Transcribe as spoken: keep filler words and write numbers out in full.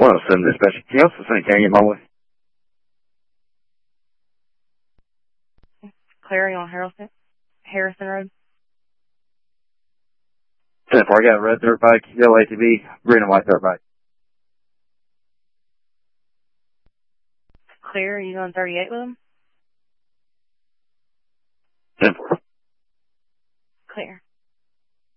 one oh seven dispatch. Can you also send a can get my way? Clearing on Harrison, Harrison Road. ten four, I got a red dirt bike, yellow A T V, green and white dirt bike. Clear, you going thirty-eight with them? ten four. Clear.